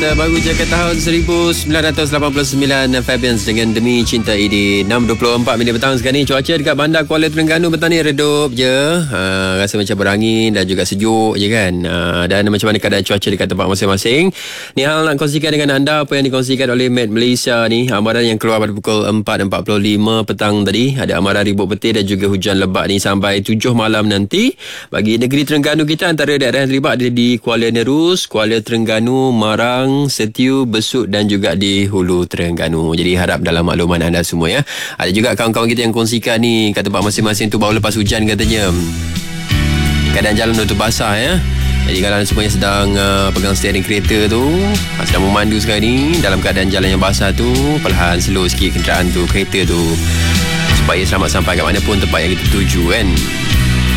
Berita baru jangka tahun 1989 Fabians dengan Demi Cinta ini 6.24 minit petang sekarang ni. Cuaca dekat bandar Kuala Terengganu petang ni redup je, rasa macam berangin dan juga sejuk je kan. Dan macam mana keadaan cuaca dekat tempat masing-masing ni, hal nak kongsikan dengan anda apa yang dikongsikan oleh Met Malaysia ni. Amaran yang keluar pada pukul 4.45 petang tadi, ada amaran ribut petir dan juga hujan lebat ni sampai 7 malam nanti bagi negeri Terengganu kita. Antara daerah yang terlibat ada di Kuala Nerus, Kuala Terengganu, Marang, Setiu, Besut dan juga di Hulu Terengganu. Jadi harap dalam makluman anda semua ya. Ada juga kawan-kawan kita yang kongsikan ni kat tempat masing-masing tu baru lepas hujan katanya keadaan jalan tu basah ya. Jadi kalau anda semua yang sedang pegang steering kereta tu, sedang memandu sekarang ni dalam keadaan jalan yang basah tu, perlahan slow sikit kenderaan tu, kereta tu, supaya selamat sampai kat mana pun tempat yang kita tuju kan.